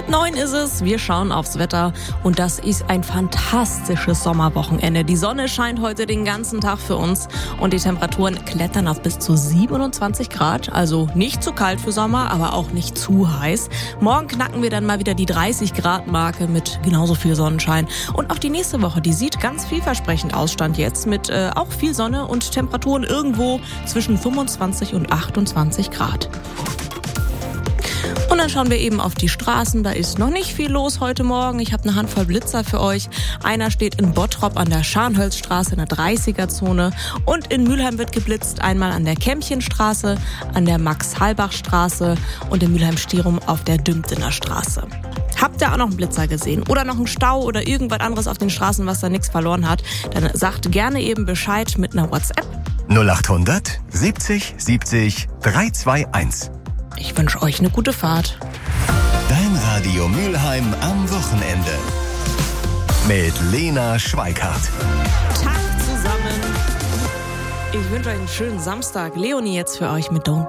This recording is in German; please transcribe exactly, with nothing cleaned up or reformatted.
Neun ist es, wir schauen aufs Wetter und das ist ein fantastisches Sommerwochenende. Die Sonne scheint heute den ganzen Tag für uns und die Temperaturen klettern auf bis zu siebenundzwanzig Grad. Also nicht zu kalt für Sommer, aber auch nicht zu heiß. Morgen knacken wir dann mal wieder die dreißig Grad Marke mit genauso viel Sonnenschein. Und auch die nächste Woche, die sieht ganz vielversprechend aus, Stand jetzt, mit äh, auch viel Sonne und Temperaturen irgendwo zwischen fünfundzwanzig und achtundzwanzig Grad. Und dann schauen wir eben auf die Straßen. Da ist noch nicht viel los heute Morgen. Ich habe eine Handvoll Blitzer für euch. Einer steht in Bottrop an der Scharnholzstraße in der dreißiger-Zone. Und in Mülheim wird geblitzt. Einmal an der Kämmchenstraße, an der Max-Halbach-Straße und in Mülheim-Stierum auf der Dümtener Straße. Habt ihr auch noch einen Blitzer gesehen oder noch einen Stau oder irgendwas anderes auf den Straßen, was da nichts verloren hat? Dann sagt gerne eben Bescheid mit einer WhatsApp. null achthundert siebzig siebzig dreihundertzweiundundzwanzig. Ich wünsche euch eine gute Fahrt. Dein Radio Mülheim am Wochenende. Mit Lena Schweikart. Tag zusammen. Ich wünsche euch einen schönen Samstag. Leonie jetzt für euch mit Don't